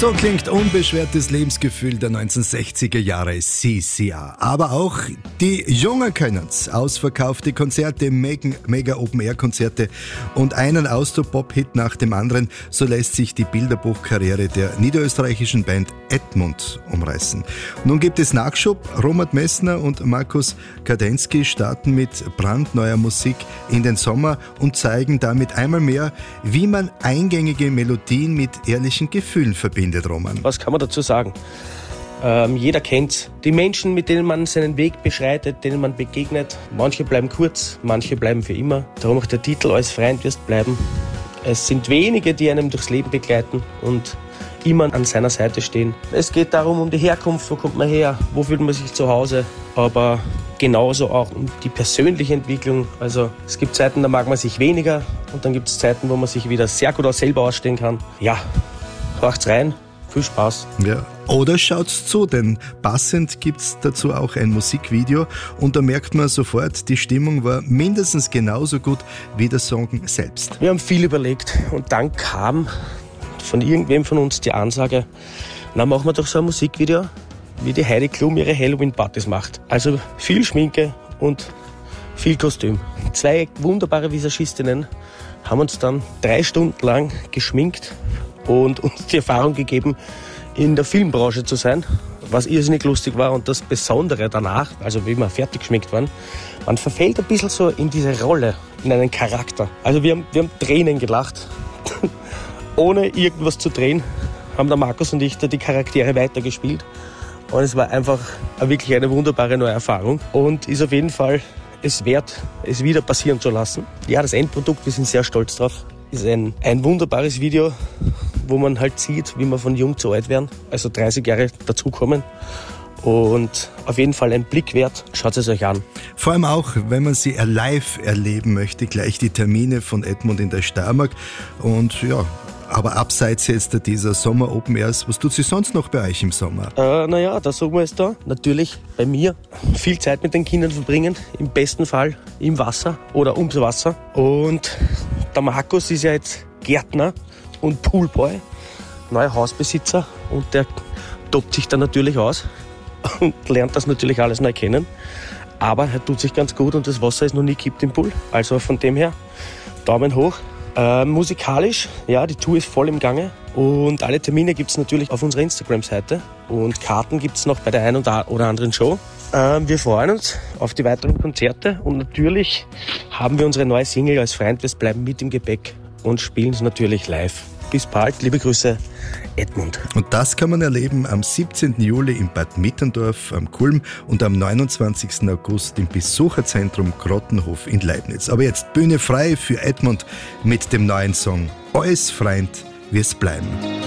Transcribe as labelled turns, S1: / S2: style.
S1: So klingt unbeschwertes Lebensgefühl der 1960er Jahre CCR. Aber auch die Jungen können's. Ausverkaufte Konzerte, mega Open-Air-Konzerte und einen Austro-Pop-Hit nach dem anderen. So lässt sich die Bilderbuchkarriere der niederösterreichischen Band Edmund umreißen. Nun gibt es Nachschub. Robert Messner und Markus Kadensky starten mit brandneuer Musik in den Sommer und zeigen damit einmal mehr, wie man eingängige Melodien mit ehrlichen Gefühlen verbindet. Roman.
S2: Was kann man dazu sagen? Jeder kennt die Menschen, mit denen man seinen Weg beschreitet, denen man begegnet. Manche bleiben kurz, manche bleiben für immer. Darum auch der Titel Als Freund wirst bleiben. Es sind wenige, die einem durchs Leben begleiten und immer an seiner Seite stehen. Es geht darum, um die Herkunft, wo kommt man her, wo fühlt man sich zu Hause, aber genauso auch um die persönliche Entwicklung. Also es gibt Zeiten, da mag man sich weniger und dann gibt es Zeiten, wo man sich wieder sehr gut selber ausstehen kann. Ja, hört's rein. Viel Spaß.
S1: Ja. Oder schaut's zu, denn passend gibt's dazu auch ein Musikvideo und da merkt man sofort, die Stimmung war mindestens genauso gut wie der Song selbst.
S2: Wir haben viel überlegt und dann kam von irgendwem von uns die Ansage, na machen wir doch so ein Musikvideo, wie die Heidi Klum ihre Halloween-Partys macht. Also viel Schminke und viel Kostüm. 2 wunderbare Visagistinnen haben uns dann 3 Stunden lang geschminkt und uns die Erfahrung gegeben, in der Filmbranche zu sein, was irrsinnig lustig war. Und das Besondere danach, also wie wir fertig geschminkt waren, man verfällt ein bisschen so in diese Rolle, in einen Charakter. Also wir haben Tränen gelacht. Ohne irgendwas zu drehen, haben der Markus und ich da die Charaktere weitergespielt. Und es war einfach wirklich eine wunderbare neue Erfahrung und ist auf jeden Fall es wert, es wieder passieren zu lassen. Ja, das Endprodukt, wir sind sehr stolz drauf, ist ein wunderbares Video, wo man halt sieht, wie wir von jung zu alt werden, also 30 Jahre dazukommen. Und auf jeden Fall ein Blick wert, schaut es euch an.
S1: Vor allem auch, wenn man sie live erleben möchte, gleich die Termine von Edmund in der Steiermark. Und ja, aber abseits jetzt dieser Sommer Open Airs, was tut sie sonst noch bei euch im Sommer?
S2: Naja, da sagen wir es da. Natürlich bei mir viel Zeit mit den Kindern verbringen, im besten Fall im Wasser oder ums Wasser. Und der Markus ist ja jetzt Gärtner und Poolboy, neuer Hausbesitzer und der tobt sich dann natürlich aus und lernt das natürlich alles neu kennen. Aber er tut sich ganz gut und das Wasser ist noch nie gekippt im Pool. Also von dem her, Daumen hoch. Musikalisch, ja, die Tour ist voll im Gange und alle Termine gibt es natürlich auf unserer Instagram-Seite und Karten gibt es noch bei der einen oder anderen Show. Wir freuen uns auf die weiteren Konzerte und natürlich haben wir unsere neue Single Als Freund wirst bleiben mit im Gepäck und spielen es natürlich live. Bis bald, liebe Grüße, Edmund.
S1: Und das kann man erleben am 17. Juli in Bad Mitterndorf am Kulm und am 29. August im Besucherzentrum Grottenhof in Leibniz. Aber jetzt Bühne frei für Edmund mit dem neuen Song Als Freund wirst bleiben.